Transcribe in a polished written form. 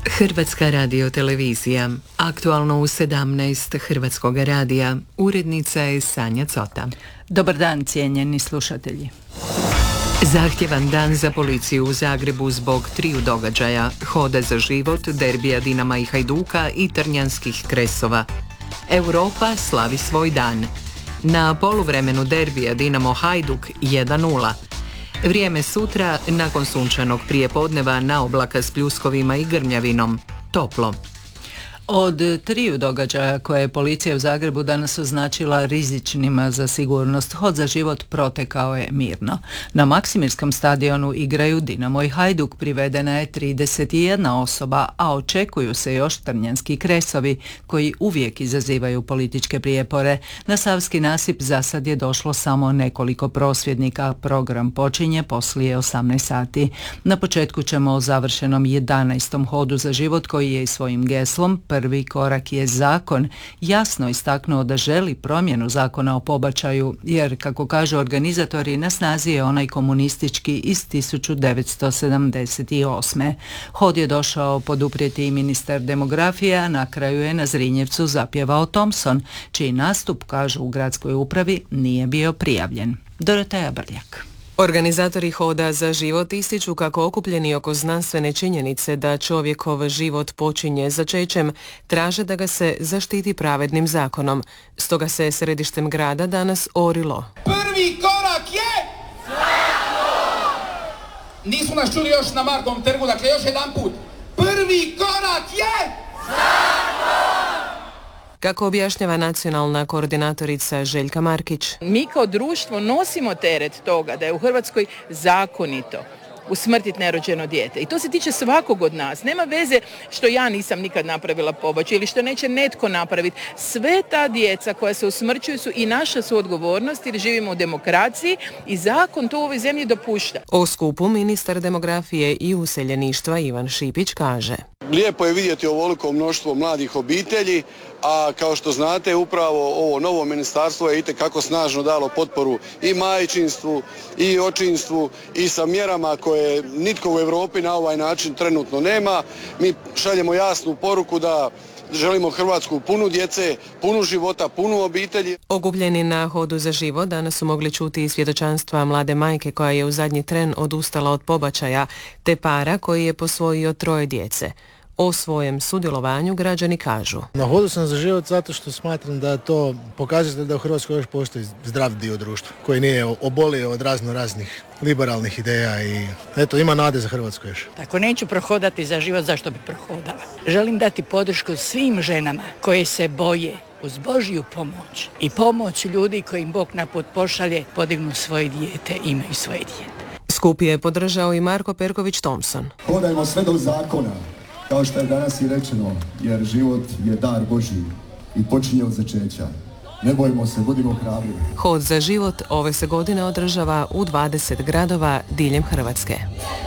Hrvatska radiotelevizija. Aktualno u 17 Hrvatskog radija. Urednica je Sanja Cota. Dobar dan, cijenjeni slušatelji. Zahtjevan dan za policiju u Zagrebu zbog 3 događaja: Hoda za život, derbija Dinama i Hajduka i trnjanskih kresova. Europa slavi svoj dan. Na poluvremenu derbija Dinamo Hajduk 1:0. Vrijeme sutra, nakon sunčanog prijepodneva, na oblaka s pljuskovima i grmljavinom. Toplo. Od 3 događaja koje je policija u Zagrebu danas označila rizičnima za sigurnost, Hod za život protekao je mirno. Na Maksimirskom stadionu igraju Dinamo i Hajduk, privedena je 31 osoba, a očekuju se još trnjanski kresovi, koji uvijek izazivaju političke prijepore. Na Savski nasip zasad je došlo samo nekoliko prosvjednika. Program počinje poslije 18 sati. Na početku ćemo o završenom 11. Hodu za život, koji je i svojim geslom "Prvi korak je zakon" jasno istaknuo da želi promjenu zakona o pobačaju, jer, kako kažu organizatori, na snazi je onaj komunistički iz 1978. Hod je došao poduprijeti i ministar demografije, a na kraju je na Zrinjevcu zapjevao Thompson, čiji nastup, kažu u gradskoj upravi, nije bio prijavljen. Doroteja Brljak. Organizatori Hoda za život ističu kako okupljeni oko znanstvene činjenice da čovjekov život počinje začećem, traže da ga se zaštiti pravednim zakonom. Stoga se središtem grada danas orilo. Prvi korak je... Nisu nas čuli još na Markovom trgu, dakle još jedan put. Prvi korak je... Kako objašnjava nacionalna koordinatorica Željka Markić. Mi kao društvo nosimo teret toga da je u Hrvatskoj zakonito usmrtiti nerođeno dijete. I to se tiče svakog od nas. Nema veze što ja nisam nikad napravila pobačaj ili što neće netko napraviti. Sve ta djeca koja se usmrćuju su i naša su odgovornost, jer živimo u demokraciji i zakon to u ovoj zemlji dopušta. O skupu ministar demografije i useljeništva Ivan Šipić kaže: Lijepo je vidjeti ovoliko mnoštvo mladih obitelji, a kao što znate upravo ovo novo ministarstvo je itekako snažno dalo potporu i majčinstvu i očinstvu i sa mjerama koje nitko u Europi na ovaj način trenutno nema. Mi šaljemo jasnu poruku da želimo Hrvatsku punu djece, punu života, punu obitelji. Okupljeni na Hodu za život danas su mogli čuti i svjedočanstva mlade majke koja je u zadnji tren odustala od pobačaja, te para koji je posvojio 3 djece. O svojem sudjelovanju građani kažu: Na Hodu sam za život zato što smatram da to pokazuje da u Hrvatskoj još postoji zdrav dio društva koji nije obolio od raznih liberalnih ideja i eto, ima nade za Hrvatsku još. Tako neću prohodati za život, zašto bi prohodala. Želim dati podršku svim ženama koje se boje uz Božju pomoć i pomoć ljudi koji im Bog na put pošalje, podignu svoje dijete, imaju svoje dijete. Skup je podržao i Marko Perković Thompson. Hodajmo sve do zakona, kao što je danas i rečeno, jer život je dar Božji i počinje od začeća. Ne bojimo se, budimo hrabri. Hod za život ove se godine održava u 20 gradova diljem Hrvatske.